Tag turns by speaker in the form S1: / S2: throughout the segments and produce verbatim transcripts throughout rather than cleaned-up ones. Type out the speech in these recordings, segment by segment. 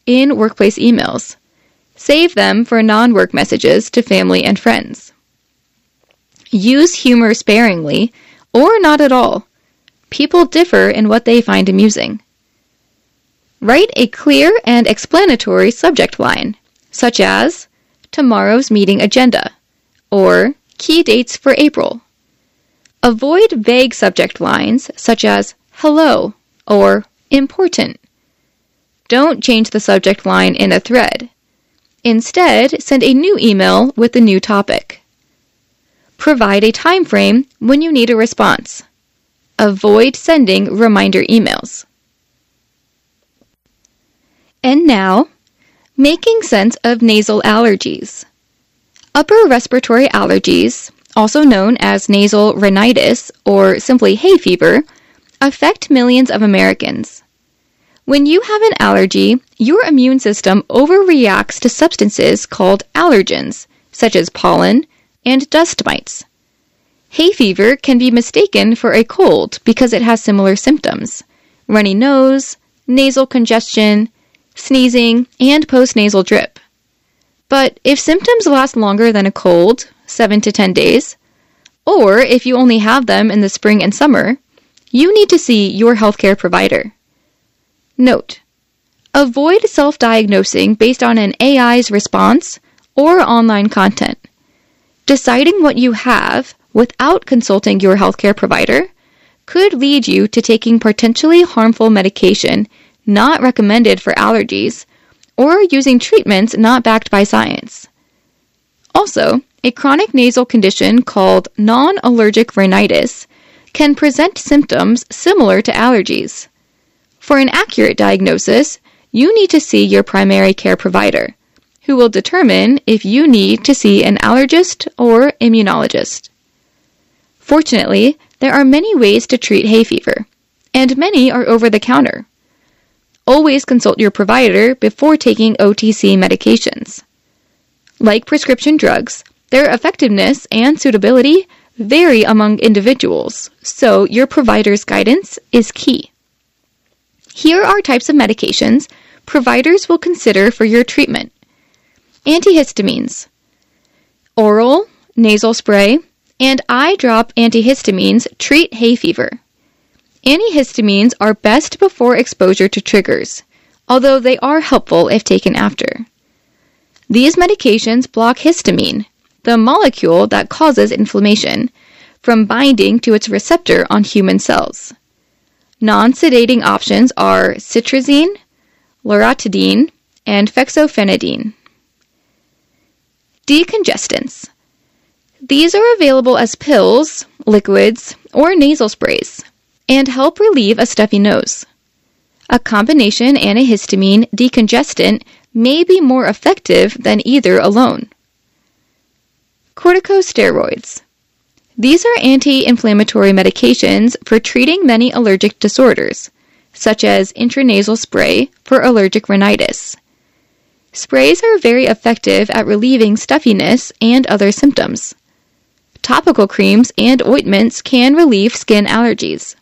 S1: in workplace emails. Save them for non-work messages to family and friends. Use humor sparingly or not at all. People differ in what they find amusing. Write a clear and explanatory subject line, such as tomorrow's meeting agenda or key dates for April. Avoid vague subject lines such as hello or important. Don't change the subject line in a thread. Instead, send a new email with the new topic. Provide a time frame when you need a response. Avoid sending reminder emails. And now, making sense of nasal allergies. Upper respiratory allergies, also known as nasal rhinitis or simply hay fever, affect millions of Americans. When you have an allergy, your immune system overreacts to substances called allergens, such as pollen and dust mites. Hay fever can be mistaken for a cold because it has similar symptoms: runny nose, nasal congestion, sneezing, and postnasal drip. But if symptoms last longer than a cold, seven to ten days, or if you only have them in the spring and summer, you need to see your healthcare provider. Note: avoid self-diagnosing based on an A I's response or online content. Deciding what you have without consulting your healthcare provider could lead you to taking potentially harmful medication not recommended for allergies or using treatments not backed by science. Also, a chronic nasal condition called non-allergic rhinitis can present symptoms similar to allergies. For an accurate diagnosis, you need to see your primary care provider, who will determine if you need to see an allergist or immunologist. Fortunately, there are many ways to treat hay fever, and many are over-the-counter. Always consult your provider before taking O T C medications. Like prescription drugs, their effectiveness and suitability vary among individuals, so your provider's guidance is key. Here are types of medications providers will consider for your treatment. Antihistamines. Oral, nasal spray, and eye drop antihistamines treat hay fever. Antihistamines are best before exposure to triggers, although they are helpful if taken after. These medications block histamine, the molecule that causes inflammation, from binding to its receptor on human cells. Non-sedating options are cetirizine, loratadine, and fexofenadine. Decongestants. These are available as pills, liquids, or nasal sprays, and help relieve a stuffy nose. A combination antihistamine decongestant may be more effective than either alone. Corticosteroids. These are anti-inflammatory medications for treating many allergic disorders, such as intranasal spray for allergic rhinitis. Sprays are very effective at relieving stuffiness and other symptoms. Topical creams and ointments can relieve skin allergies.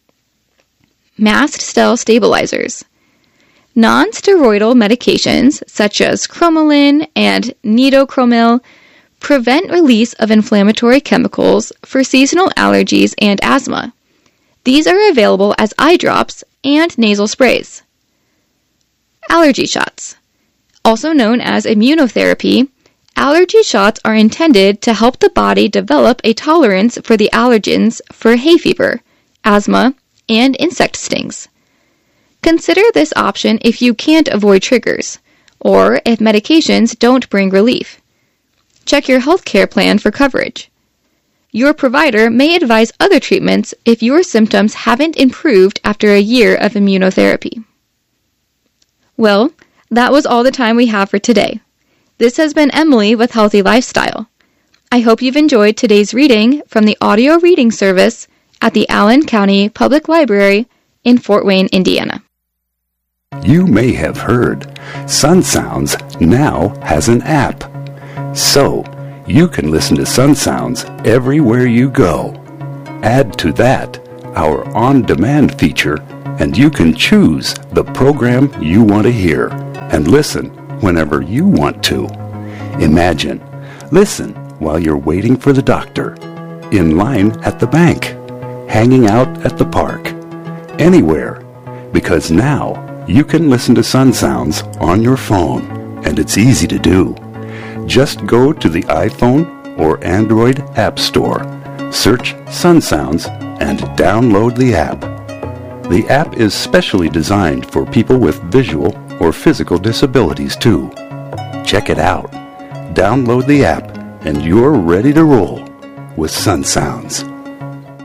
S1: Mast cell stabilizers. Non-steroidal medications such as cromolyn and nitocromil prevent release of inflammatory chemicals for seasonal allergies and asthma. These are available as eye drops and nasal sprays. Allergy shots. Also known as immunotherapy, allergy shots are intended to help the body develop a tolerance for the allergens for hay fever, asthma, and insect stings. Consider this option if you can't avoid triggers, or if medications don't bring relief. Check your healthcare plan for coverage. Your provider may advise other treatments if your symptoms haven't improved after a year of immunotherapy. Well, that was all the time we have for today. This has been Emily with Healthy Lifestyle. I hope you've enjoyed today's reading from the audio reading service at the Allen County Public Library in Fort Wayne, Indiana.
S2: You may have heard Sun Sounds now has an app. So, you can listen to Sun Sounds everywhere you go. Add to that our on-demand feature, and you can choose the program you want to hear. and listen whenever you want to. Imagine, listen while you're waiting for the doctor, in line at the bank, hanging out at the park, anywhere, because now you can listen to Sun Sounds on your phone, and it's easy to do. Just go to the iPhone or Android App Store, search Sun Sounds, and download the app. The app is specially designed for people with visual or physical disabilities too. Check it out. Download the app, and you're ready to roll with Sun Sounds.